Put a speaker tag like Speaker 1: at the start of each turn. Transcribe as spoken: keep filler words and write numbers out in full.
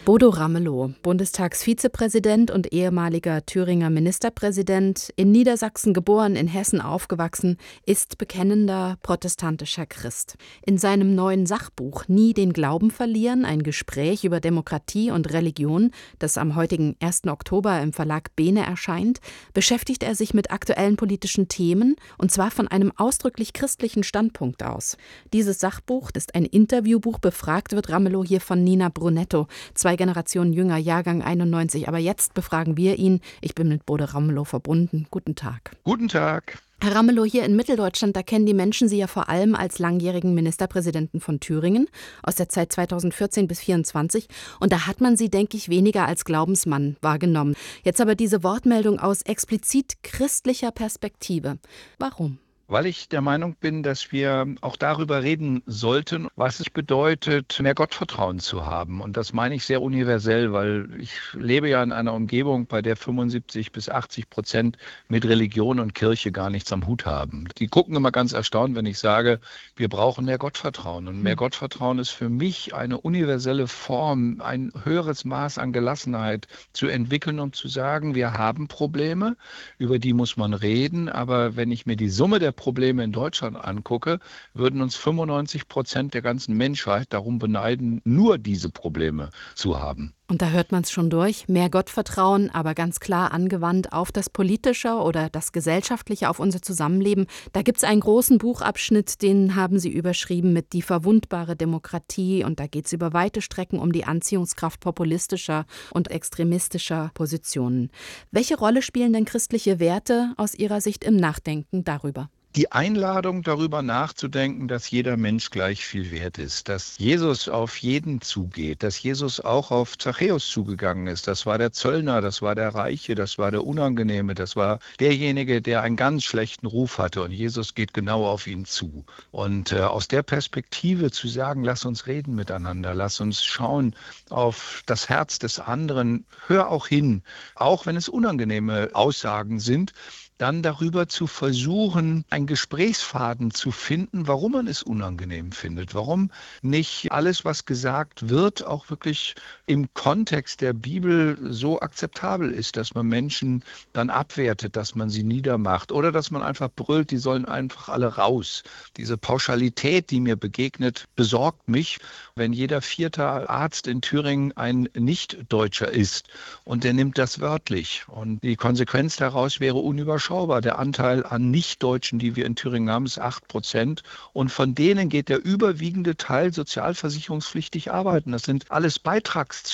Speaker 1: Bodo Ramelow, Bundestagsvizepräsident und ehemaliger Thüringer Ministerpräsident, in Niedersachsen geboren, in Hessen aufgewachsen, ist bekennender protestantischer Christ. In seinem neuen Sachbuch »Nie den Glauben verlieren. Ein Gespräch über Demokratie und Religion«, das am heutigen ersten Oktober im Verlag Bene erscheint, beschäftigt er sich mit aktuellen politischen Themen, und zwar von einem ausdrücklich christlichen Standpunkt aus. Dieses Sachbuch ist ein Interviewbuch. Befragt wird Ramelow hier von Nina Brunetto, zwei Generationen jünger, Jahrgang einundneunzig. Aber jetzt befragen wir ihn. Ich bin mit Bodo Ramelow verbunden. Guten Tag.
Speaker 2: Guten Tag.
Speaker 1: Herr Ramelow, hier in Mitteldeutschland, da kennen die Menschen Sie ja vor allem als langjährigen Ministerpräsidenten von Thüringen aus der Zeit zweitausendvierzehn bis zweitausendvierundzwanzig. Und da hat man Sie, denke ich, weniger als Glaubensmann wahrgenommen. Jetzt aber diese Wortmeldung aus explizit christlicher Perspektive. Warum?
Speaker 2: Weil ich der Meinung bin, dass wir auch darüber reden sollten, was es bedeutet, mehr Gottvertrauen zu haben. Und das meine ich sehr universell, weil ich lebe ja in einer Umgebung, bei der fünfundsiebzig bis achtzig Prozent mit Religion und Kirche gar nichts am Hut haben. Die gucken immer ganz erstaunt, wenn ich sage, wir brauchen mehr Gottvertrauen. Und mehr Gottvertrauen ist für mich eine universelle Form, ein höheres Maß an Gelassenheit zu entwickeln, um zu sagen, wir haben Probleme, über die muss man reden. Aber wenn ich mir die Summe der Probleme in Deutschland angucke, würden uns fünfundneunzig Prozent der ganzen Menschheit darum beneiden, nur diese Probleme zu haben.
Speaker 1: Und da hört man es schon durch. Mehr Gottvertrauen, aber ganz klar angewandt auf das Politische oder das Gesellschaftliche, auf unser Zusammenleben. Da gibt es einen großen Buchabschnitt, den haben Sie überschrieben mit »Die verwundbare Demokratie«. Und da geht es über weite Strecken um die Anziehungskraft populistischer und extremistischer Positionen. Welche Rolle spielen denn christliche Werte aus Ihrer Sicht im Nachdenken darüber?
Speaker 2: Die Einladung, darüber nachzudenken, dass jeder Mensch gleich viel wert ist, dass Jesus auf jeden zugeht, dass Jesus auch auf Zachäus zugegangen ist. Das war der Zöllner, das war der Reiche, das war der Unangenehme, das war derjenige, der einen ganz schlechten Ruf hatte, und Jesus geht genau auf ihn zu. Und äh, aus der Perspektive zu sagen, lass uns reden miteinander, lass uns schauen auf das Herz des anderen, hör auch hin, auch wenn es unangenehme Aussagen sind, dann darüber zu versuchen, einen Gesprächsfaden zu finden, warum man es unangenehm findet, warum nicht alles, was gesagt wird, auch wirklich im Kontext der Bibel so akzeptabel ist, dass man Menschen dann abwertet, dass man sie niedermacht oder dass man einfach brüllt, die sollen einfach alle raus. Diese Pauschalität, die mir begegnet, besorgt mich, wenn jeder vierte Arzt in Thüringen ein Nicht-Deutscher ist und der nimmt das wörtlich. Und die Konsequenz daraus wäre unüberschaubar. Der Anteil an Nichtdeutschen, die wir in Thüringen haben, ist acht Prozent. Und von denen geht der überwiegende Teil sozialversicherungspflichtig arbeiten. Das sind alles Beitragszahlende.